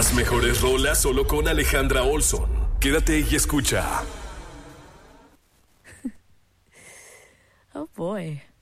Las mejores rolas solo con Alejandra Olson. Quédate y escucha. Oh boy.